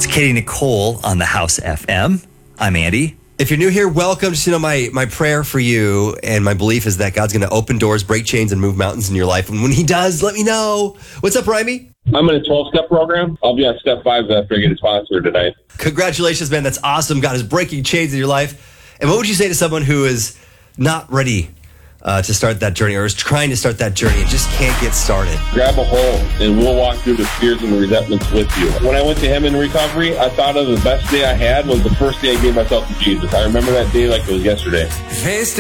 It's Katie Nicole on the House FM. I'm Andy. If you're new here, welcome. Just my prayer for you and my belief is that God's going to open doors, break chains, and move mountains in your life. And when he does, let me know. What's up, Raimi? I'm in a 12-step program. I'll be on step 5 after I get a sponsor tonight. Congratulations, man. That's awesome. God is breaking chains in your life. And what would you say to someone who is not ready to start that journey or is trying to start that journey and just can't get started? Grab a hold, and we'll walk through the fears and the resentments with you. When I went to him in recovery, I thought of the best day I had was the first day I gave myself to Jesus. I remember that day like it was yesterday.